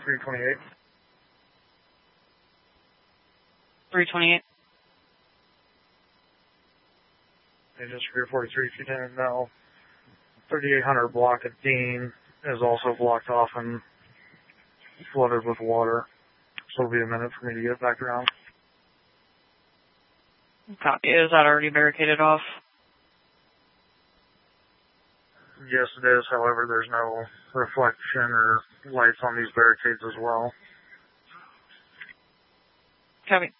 328. 328. Agent Superior 43, Lieutenant Mel. 3800 block at Dean is also blocked off and flooded with water. So it'll be a minute for me to get back around. Copy. Is that already barricaded off? Yes, it is. However, there's no reflection or lights on these barricades as well. Copy.